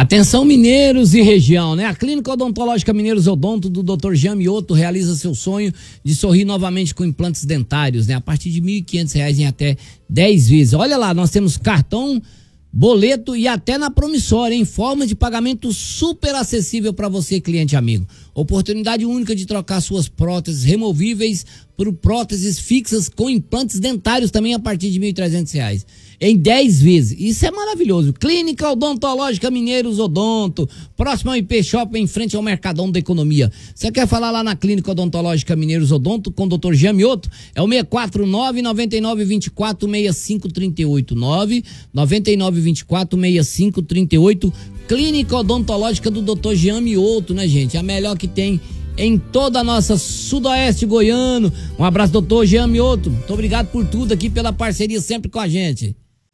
Atenção, mineiros e região, né? A Clínica Odontológica Mineiros Odonto do Dr. Jean Mioto realiza seu sonho de sorrir novamente com implantes dentários, né? A partir de R$ 1.500 em até 10 vezes. Olha lá, nós temos cartão, boleto e até na promissória, em forma de pagamento super acessível para você, cliente amigo. Oportunidade única de trocar suas próteses removíveis por próteses fixas com implantes dentários também a partir de R$ 1.300. Em 10 vezes. Isso é maravilhoso. Clínica Odontológica Mineiros Odonto, próximo ao IP Shopping, em frente ao Mercadão da Economia. Você quer falar lá na Clínica Odontológica Mineiros Odonto com o Dr. Jean Mioto? É o 649-9924-6538. 99924-6538. Clínica Odontológica do Dr. Jean Mioto, né, gente? A melhor que tem em toda a nossa sudoeste goiano. Um abraço, doutor Jean Mioto. Muito obrigado por tudo aqui, pela parceria sempre com a gente.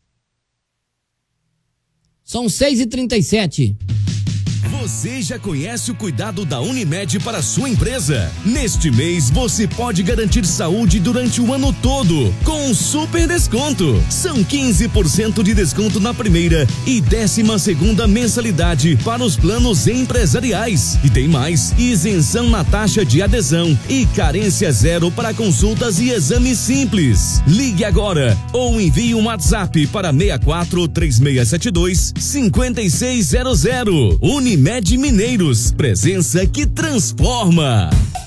São 6h37. Você já conhece o cuidado da Unimed para a sua empresa? Neste mês você pode garantir saúde durante o ano todo com um super desconto. São 15% de desconto na primeira e 12ª mensalidade para os planos empresariais. E tem mais, isenção na taxa de adesão e carência zero para consultas e exames simples. Ligue agora ou envie um WhatsApp para 643672-5600. Unimed Mineiros, presença que transforma.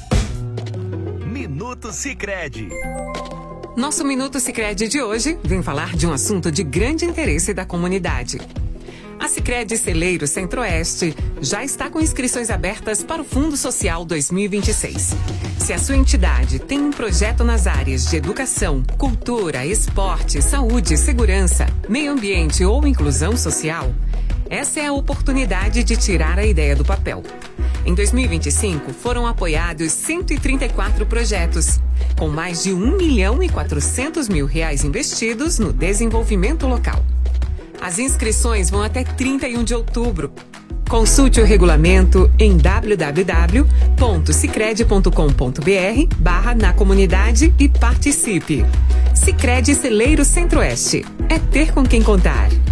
Minuto Sicredi. Nosso Minuto Sicredi de hoje vem falar de um assunto de grande interesse da comunidade. A Sicredi Celeiro Centro-Oeste já está com inscrições abertas para o Fundo Social 2026. Se a sua entidade tem um projeto nas áreas de educação, cultura, esporte, saúde, segurança, meio ambiente ou inclusão social, essa é a oportunidade de tirar a ideia do papel. Em 2025, foram apoiados 134 projetos, com mais de R$1.400.000 investidos no desenvolvimento local. As inscrições vão até 31 de outubro. Consulte o regulamento em www.sicredi.com.br/na comunidade e participe. Sicredi Celeiro Centro-Oeste. É ter com quem contar.